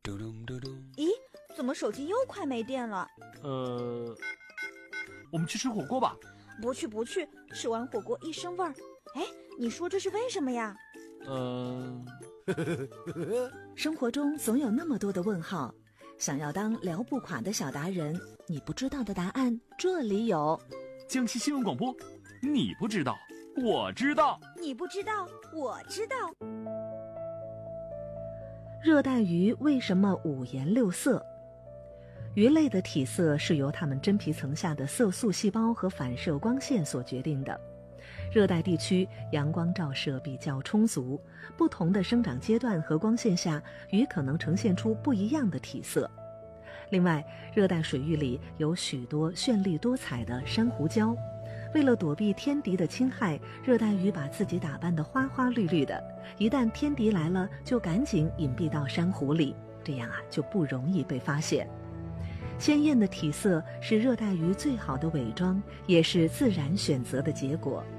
咦，怎么手机又快没电了？ 我们去吃火锅吧。 不去，吃完火锅一身味儿。哎，你说这是为什么呀？ 生活中总有那么多的问号，想要当聊不垮的小达人，你不知道的答案这里有。 江西新闻广播，你不知道，我知道； 你不知道，我知道。 热带鱼为什么五颜六色？鱼类的体色是由它们真皮层下的色素细胞和反射光线所决定的。热带地区阳光照射比较充足，不同的生长阶段和光线下，鱼可能呈现出不一样的体色。另外，热带水域里有许多绚丽多彩的珊瑚礁，为了躲避天敌的侵害，热带鱼把自己打扮得花花绿绿的，一旦天敌来了，就赶紧隐蔽到珊瑚里，这样就不容易被发现。鲜艳的体色是热带鱼最好的伪装，也是自然选择的结果。